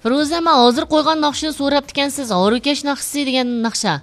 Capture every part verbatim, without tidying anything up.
Firuza, men hozir qo'ygan naqshni so'rab ekansiz. Harukash naqshi degan naqsha.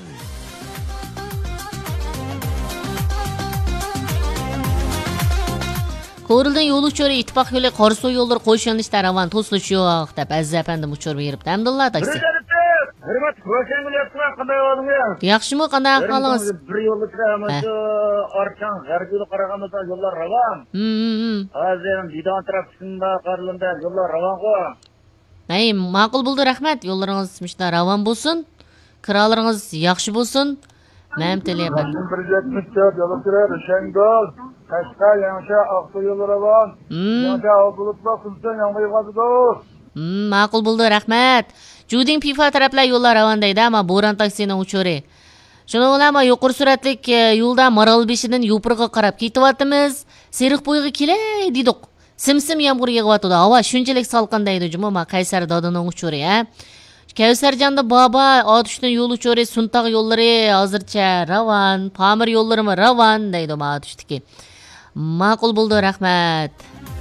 Ko'rildan yo'l uchori ittifoq yo'li Qorsoy yo'llari qo'shilishda ravon to'silish yo'q deb Aziz afandim uchirib beribdi. Hamdullah taksi. Hurmat, Ro'shan bo'lyapsiz, qanday bo'ldingiz? Yaxshimi, qanday ahvolingiz? Bir yo'lda turaman, shu Orchan g'arbiga qaraganda yo'llar ravon. Hmm. Hozir Didon tarafida qarilanda yo'llar ravon-ku. Ay, ma'qul bo'ldi, rahmat. Yo'llaringiz mishda ravon bo'lsin. Kiralaringiz yaxshi bo'lsin. Men tilayman. bir yetmish to'rt yo'l turar, Shangol, Qashqar, Yangi Aqto'y yo'li ravon. Yangi Obulutlar Sulton yangi yo'lda. Hmm, ma'qul bo'ldi, rahmat. Juding Pifa taraflar yo'llar ravon deydi, ammo Bo'ron taksining uchori. Shuning bilan men yuqori suratlik yo'lda Maralbeshidan Yo'pirga qarab ketyapmiz. Seriq bo'yiga kelay dedik. Simsim yomg'ir yog'yapti. Havo shunchalik salqin deydi juma, men Qaysar dodining uchori, ha. Kavsarjonda baba otishdan yo'l uchori, Suntaq yo'llari hozircha ravon, Pamir yo'llarimi ravon deydi men otishdiki. Ma'qul bo'ldi, rahmat.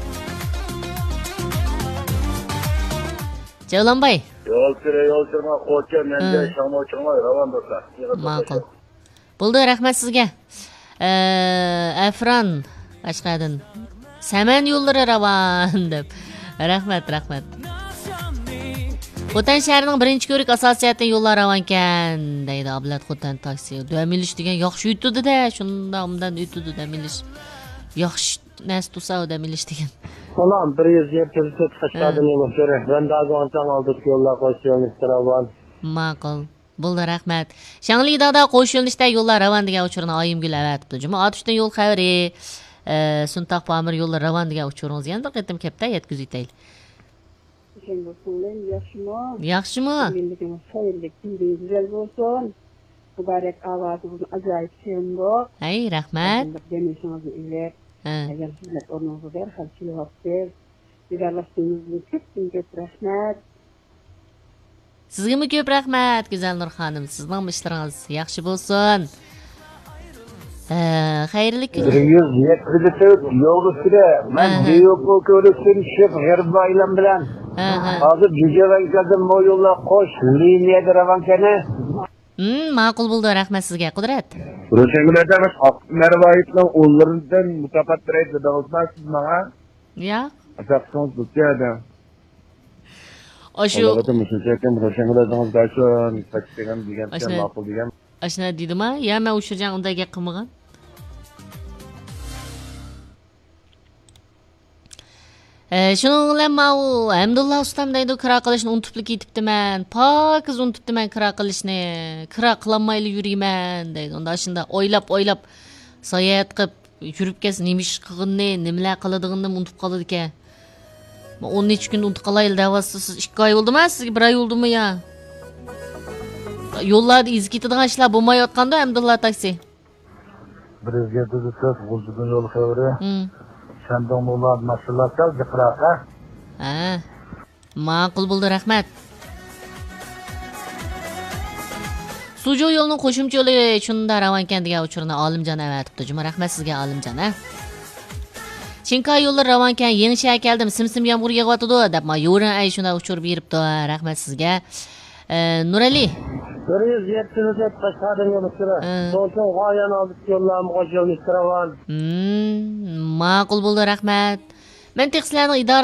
Javlonbay. Yo'l kira, yo'l kirma, qo'chga menga shamoq chiqmay ravon do'stlar. Ma'qul. Bo'ldi, rahmat sizga. Afron Qashqardan. Saman yo'llari ravon deb. Rahmat, rahmat. Xotan shahrining birinchi ko'rik asosiyatining yo'llari ravon ekan deydi Ablat Xotan taksi. Damilish degan yaxshi yutdi-da, shunda undan yutdi Damilish. Yaxshi nas tusa Damilish degan. Ulan bir yuz yetmish to'rt Qashqardan yo'l ko'ra. Ben daha ondan aldık yo'llar qo'shilmish ravon. Ma'qul. Bo'ldi, rahmat. Shangli-dada qo'shilishda yo'llar ravon degan uchurni Oyimgul avatibdi. Juma otishdan yo'l xavri, Suntaq Pamir yo'llar ravon degan uchuringiz yana bir qatim kapta yetkazib aytaylik. Yaxshimi? Yaxshimi? Millatimiz xayrlik, güzel bo'lsin. Muborak ovozimiz ajoyib sevimli. Ay, rahmat. Demishingizni izlab, agar sizlar o'rningizga darhol kelyapsiz. Birlashishingizga ko'p rahmat. Sizga ko'p rahmat, Go'zal Nurxonim. Sizning ishlaringiz yaxshi bo'lsin. Xayrli kun. bir yuz yetmish to'rt yo'l ustida men Deyopol ko'rikdan chiqib g'arb aylan bilan hozir Jujavankadan bu yo'llar qo'sh liniyada ravon kana. Hmm, ma'qul bo'ldi, rahmat sizga, Qudrat. Ro'shangulardan Marvoyitning o'llaridan mutafattiray dedingizsiz menga? Yo'q. Asabsiz bo'lsa-da. Oshu Albatta, mushunchaki Ro'shangulardan dashon taktigan degan ma'qul degan. Ashna deydimi? Ya men o'shirjan unday gap qilmagan. Shuning bilan men Hamdullah ustam deydi, kira qilishni unutib ketibdiman. Pokiz unutibdiman kira qilishni. Kira qilolmayli yuriyman deydi. Unda shunda o'ylab-o'ylab sayohat qilib yurib kelsa nima ish qilganni, nimalar qiladiganini unutib qoladi ekan. Men o'n necha kun unutib qolayli davasi siz ikki oy bo'ldimi, sizga bir oy bo'ldimi ya? Yo'llarda izib ketadigan ishlar bo'lmayotganda Hamdullah taksi. bir yuz yetmish to'rt G'uljidan yo'l xavri. Shandon ular mas'ullar jiqraqa. Ha. Ma'qul bo'ldi, rahmat. Sujo yo'lining qo'shimcha yo'li shunda ravon ekan degan uchurni Olimjon avatibdi. Juma rahmat sizga Olimjon, ha. Chinkoy yo'llar ravon ekan, yangi shahar keldim, simsim yomg'ir yog'yapti deb men yo'lni ay shunda uchirib beribdi. Rahmat sizga. Nurali. bir yuz yetmish to'rt Qashqardan yo'l ustida. So'ng g'oyani olib yo'llarni qo'shilmish ravon. Hmm, ma'qul bo'ldi, rahmat. Men texslarning idora